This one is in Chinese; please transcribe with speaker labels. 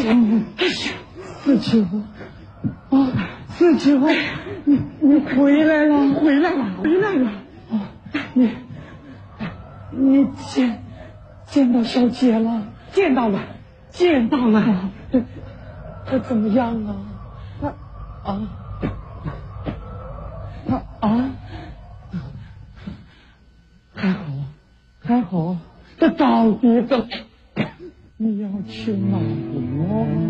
Speaker 1: 四九啊，四九，你回来了，回来了，回来了！啊，你见到小姐了？
Speaker 2: 见到了，见到了。
Speaker 1: 她怎么样啊？还好，这到底怎么？你要去哪里？